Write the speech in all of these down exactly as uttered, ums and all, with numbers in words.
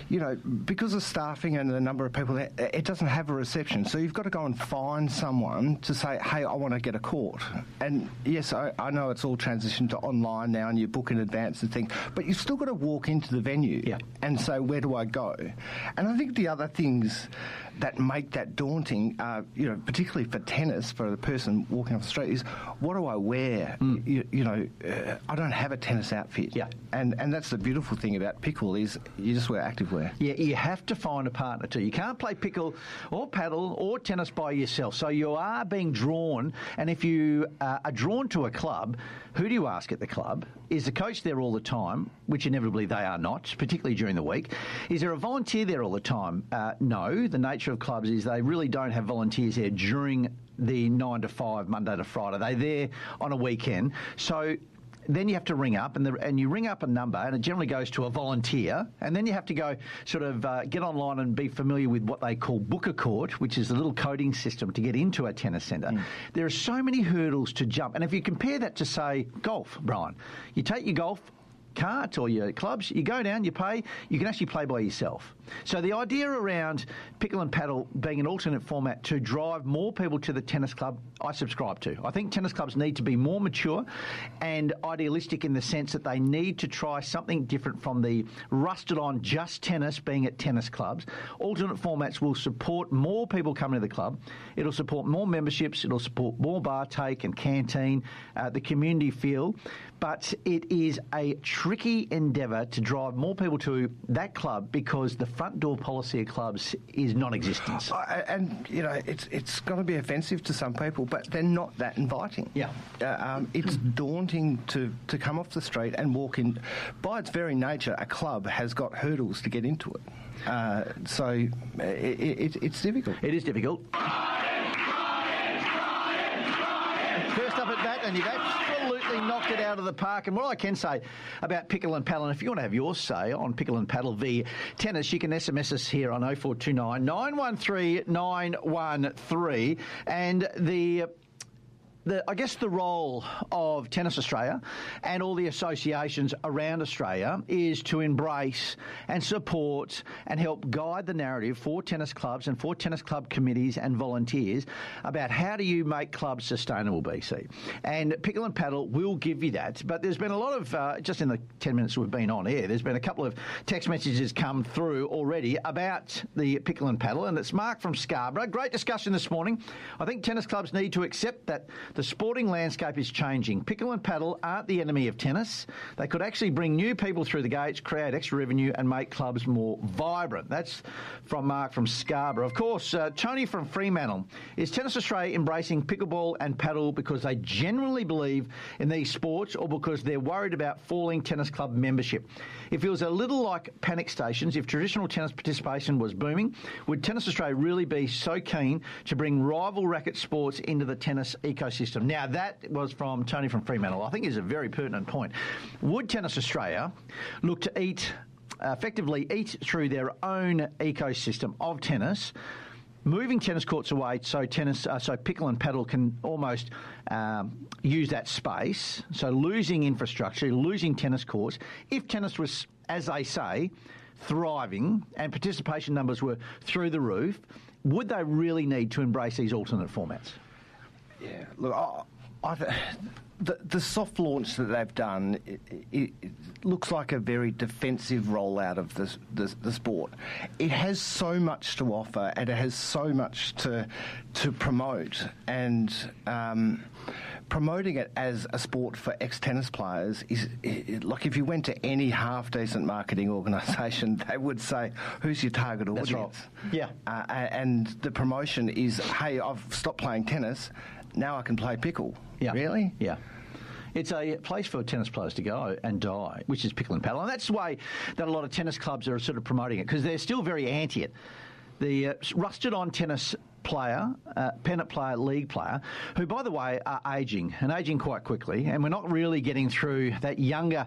you know, because of staffing and the number of people, there, it doesn't have a reception. So you've got to go and find someone to say, hey, I want to get a court. And yes, I, I know it's all transitioned to online now and you book in advance and things, but you've still got to walk into the venue yeah. and say, where do I go? And I think the other things that make that daunting, uh, you know, particularly for tennis, for the person walking off the street, is what do I wear? Mm. You, you know, uh, I don't have a tennis outfit. Yeah. And and that's the beautiful thing about pickle is you just wear activewear. Yeah, you have to find a partner too. You can't play pickle or paddle or tennis by yourself. So you are being drawn, and if you uh, are drawn to a club, who do you ask at the club? Is the coach there all the time, which inevitably they are not, particularly during the week? Is there a volunteer there all the time? Uh, no. The nature of clubs is they really don't have volunteers there during the nine to five, Monday to Friday. They're there on a weekend. So then you have to ring up, and, the, and you ring up a number, and it generally goes to a volunteer, and then you have to go sort of uh, get online and be familiar with what they call Book a Court, which is a little coding system to get into a tennis centre. Mm. There are so many hurdles to jump, and if you compare that to, say, golf, Brian, you take your golf cart or your clubs, you go down, you pay, you can actually play by yourself. So the idea around pickle and paddle being an alternate format to drive more people to the tennis club, I subscribe to. I think tennis clubs need to be more mature and idealistic in the sense that they need to try something different from the rusted on just tennis being at tennis clubs. Alternate formats will support more people coming to the club. It'll support more memberships. It'll support more bar take and canteen, uh, the community feel. But it is a tricky endeavour to drive more people to that club because the front door policy of clubs is non-existent. Uh, and, you know, it's it's going to be offensive to some people, but they're not that inviting. Yeah. Uh, um, it's daunting to, to come off the street and walk in. By its very nature, a club has got hurdles to get into it. Uh, so it, it, it's difficult. It is difficult. First up at bat, and you've absolutely knocked it out of the park. And what I can say about pickle and paddle, and if you want to have your say on pickle and paddle via tennis, you can S M S us here on oh four two nine, nine one three, nine one three. And the... The, I guess the role of Tennis Australia and all the associations around Australia is to embrace and support and help guide the narrative for tennis clubs and for tennis club committees and volunteers about how do you make clubs sustainable, B C. And Pickle and Paddle will give you that. But there's been a lot of, uh, just in the ten minutes we've been on air, there's been a couple of text messages come through already about the Pickle and Paddle, and it's Mark from Scarborough. Great discussion this morning. I think tennis clubs need to accept that the sporting landscape is changing. Pickle and paddle aren't the enemy of tennis. They could actually bring new people through the gates, create extra revenue and make clubs more vibrant. That's from Mark from Scarborough. Of course, uh, Tony from Fremantle. Is Tennis Australia embracing pickleball and paddle because they genuinely believe in these sports or because they're worried about falling tennis club membership? It feels a little like panic stations. If traditional tennis participation was booming, would Tennis Australia really be so keen to bring rival racket sports into the tennis ecosystem? Now, that was from Tony from Fremantle. I think is a very pertinent point. Would Tennis Australia look to eat, uh, effectively eat through their own ecosystem of tennis, moving tennis courts away so tennis, uh, so pickle and paddle can almost um, use that space, so losing infrastructure, losing tennis courts, if tennis was, as they say, thriving and participation numbers were through the roof, would they really need to embrace these alternate formats? Yeah, look, I, I, the, the soft launch that they've done, it, it, it looks like a very defensive rollout of the, the, the sport. It has so much to offer and it has so much to to promote, and um, promoting it as a sport for ex-tennis players is, it, like if you went to any half-decent marketing organisation, they would say, who's your target audience? That's right. Yeah. Uh, and the promotion is, hey, I've stopped playing tennis, now I can play pickle. Yeah. Really? Yeah. It's a place for tennis players to go and die, which is pickle and paddle. And that's the way that a lot of tennis clubs are sort of promoting it, because they're still very anti it. The uh, rusted-on tennis player, uh, pennant player, league player, who, by the way, are ageing, and ageing quite quickly, and we're not really getting through that younger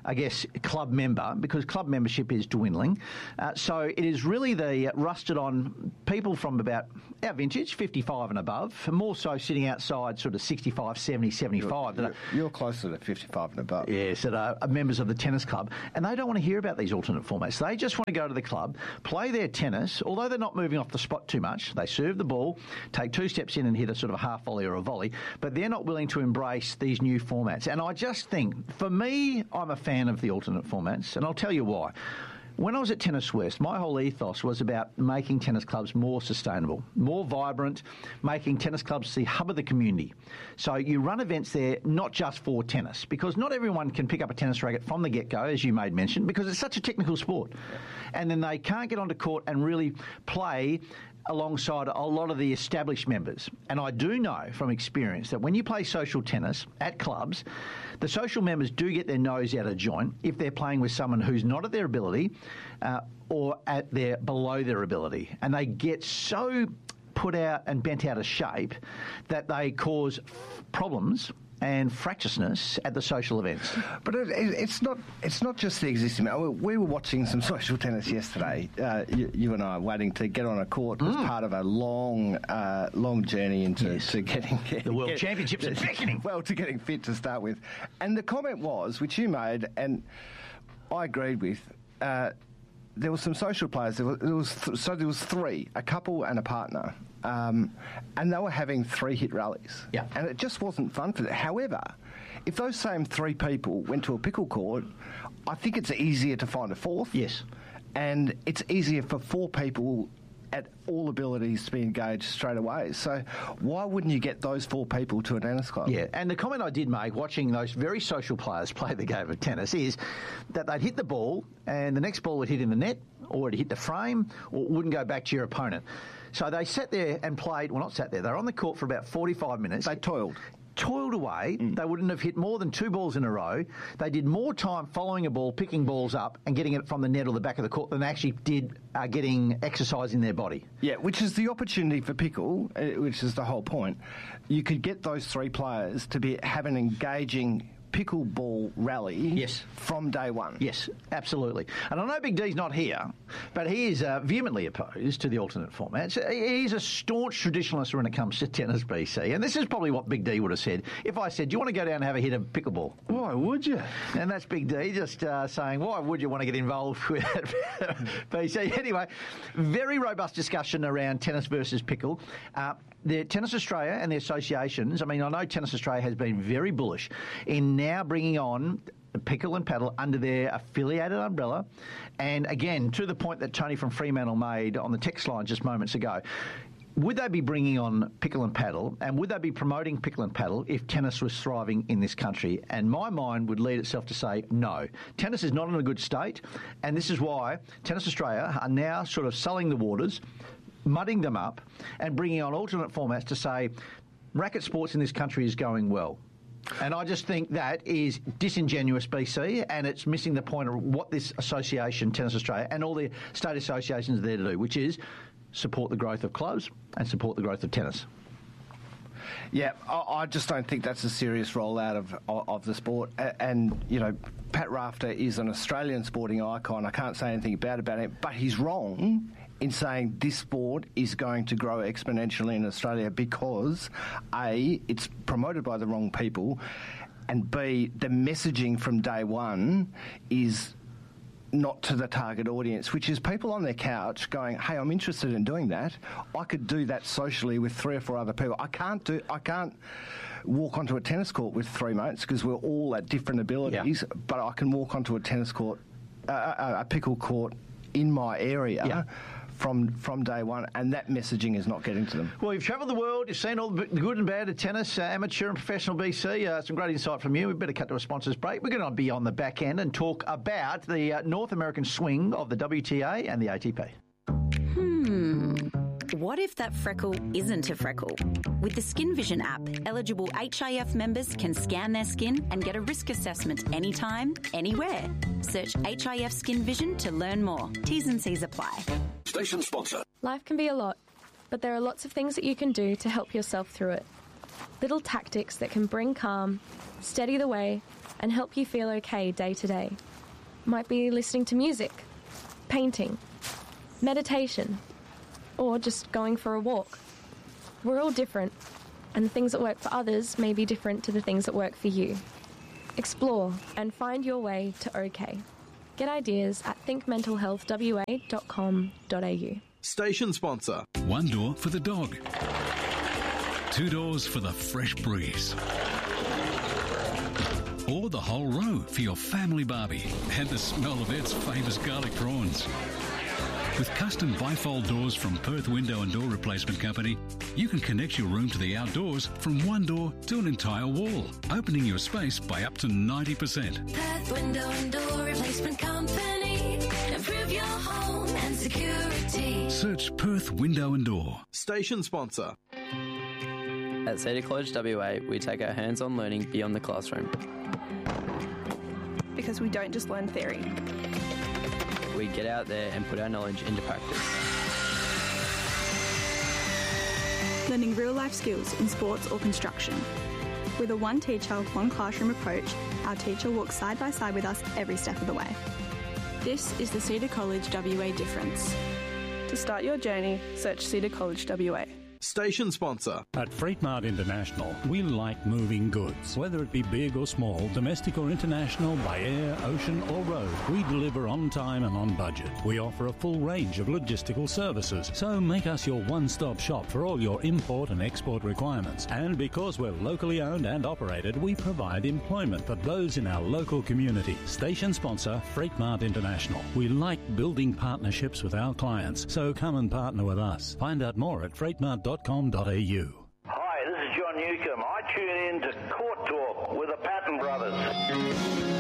I guess, club member, because club membership is dwindling. Uh, so it is really the rusted-on people from about our vintage, fifty-five and above, more so sitting outside sort of sixty-five, seventy, seventy-five. You're, you're, you're closer to fifty-five and above. Yes, that are members of the tennis club, and they don't want to hear about these alternate formats. They just want to go to the club, play their tennis, although they're not moving off the spot too much. They serve the ball, take two steps in and hit a sort of a half volley or a volley, but they're not willing to embrace these new formats. And I just think, for me, I'm a fan of the alternate formats, and I'll tell you why. When I was at Tennis West, my whole ethos was about making tennis clubs more sustainable, more vibrant, making tennis clubs the hub of the community. So you run events there not just for tennis, because not everyone can pick up a tennis racket from the get-go, as you made mention, because it's such a technical sport. And then they can't get onto court and really play alongside a lot of the established members. And I do know from experience that when you play social tennis at clubs, the social members do get their nose out of joint if they're playing with someone who's not at their ability uh, or at their below their ability. And they get so put out and bent out of shape that they cause f- problems and fractiousness at the social events. But it, it, it's not it's not just the existing. We were watching some social tennis yesterday, uh, you, you and I, waiting to get on a court as mm. part of a long uh, long journey into yes. to getting... The World get, Championships are beckoning. Well, to getting fit to start with. And the comment was, which you made, and I agreed with, uh, there were some social players. There was, there was th- so there was three, a couple and a partner. Um, and they were having three hit rallies. Yeah. And it just wasn't fun for them. However, if those same three people went to a pickle court, I think it's easier to find a fourth. Yes. And it's easier for four people at all abilities to be engaged straight away. So why wouldn't you get those four people to a tennis club? Yeah, and the comment I did make watching those very social players play the game of tennis is that they'd hit the ball and the next ball would hit in the net or it'd hit the frame or it wouldn't go back to your opponent. So they sat there and played, well, not sat there, they were on the court for about forty-five minutes. They toiled. Toiled away. Mm. They wouldn't have hit more than two balls in a row. They did more time following a ball, picking balls up and getting it from the net or the back of the court than they actually did uh, getting exercise in their body. Yeah, which is the opportunity for pickle, uh, which is the whole point. You could get those three players to be have an engaging pickleball rally yes. from day one. Yes, absolutely. And I know Big D's not here, but he is uh, vehemently opposed to the alternate formats. He's a staunch traditionalist when it comes to tennis, B C, and this is probably what Big D would have said if I said, do you want to go down and have a hit of pickleball? Why would you? And that's Big D just uh, saying, why would you want to get involved with it, B C? Anyway, very robust discussion around tennis versus pickle. Uh, The Tennis Australia and the associations, I mean, I know Tennis Australia has been very bullish in now bringing on pickle and paddle under their affiliated umbrella. And again, to the point that Tony from Fremantle made on the text line just moments ago, would they be bringing on pickle and paddle, and would they be promoting pickle and paddle if tennis was thriving in this country? And my mind would lead itself to say no. Tennis is not in a good state, and this is why Tennis Australia are now sort of sullying the waters, mudding them up and bringing on alternate formats to say racket sports in this country is going well. And I just think that is disingenuous, B C, and it's missing the point of what this association, Tennis Australia, and all the state associations are there to do, which is support the growth of clubs and support the growth of tennis. Yeah, I just don't think that's a serious rollout of of the sport. And, you know, Pat Rafter is an Australian sporting icon. I can't say anything bad about it, but he's wrong in saying this sport is going to grow exponentially in Australia because, A, it's promoted by the wrong people, and B, the messaging from day one is not to the target audience, which is people on their couch going, hey, I'm interested in doing that. I could do that socially with three or four other people. I can't do, I can't walk onto a tennis court with three mates because we're all at different abilities, yeah. but I can walk onto a tennis court, uh, a, a pickle court in my area. Yeah. From from day one, and that messaging is not getting to them. Well, you've travelled the world, you've seen all the good and bad of tennis, uh, amateur and professional, B C. Uh, some great insight from you. We better cut to a sponsors break. We're going to be on the back end and talk about the uh, North American swing of the W T A and the A T P. Hmm. What if that freckle isn't a freckle? With the Skin Vision app, eligible H I F members can scan their skin and get a risk assessment anytime, anywhere. Search H I F Skin Vision to learn more. T's and C's apply. Station sponsor. Life can be a lot, but there are lots of things that you can do to help yourself through it. Little tactics that can bring calm, steady the way, and help you feel okay day to day. Might be listening to music, painting, meditation, or just going for a walk. We're all different, and the things that work for others may be different to the things that work for you. Explore and find your way to OK. Get ideas at think mental health w a dot com dot a u. Station sponsor. One door for the dog. Two doors for the fresh breeze. Or the whole row for your family barbie and the smell of Ed's famous garlic prawns. With custom bifold doors from Perth Window and Door Replacement Company, you can connect your room to the outdoors from one door to an entire wall, opening your space by up to ninety percent. Perth Window and Door Replacement Company. Improve your home and security. Search Perth Window and Door. Station sponsor. At Cedar College W A, we take our hands-on learning beyond the classroom. Because we don't just learn theory. We get out there and put our knowledge into practice. Learning real-life skills in sports or construction. With a one teacher, one classroom approach, our teacher walks side by side with us every step of the way. This is the Cedar College W A difference. To start your journey, search Cedar College W A. Station sponsor. At Freight Mart International, we like moving goods. Whether it be big or small, domestic or international, by air, ocean or road, we deliver on time and on budget. We offer a full range of logistical services, so make us your one-stop shop for all your import and export requirements. And because we're locally owned and operated, we provide employment for those in our local community. Station sponsor, Freight Mart International. We like building partnerships with our clients, so come and partner with us. Find out more at freight mart dot com dot a u. Hi, this is John Newcomb. I tune in to Court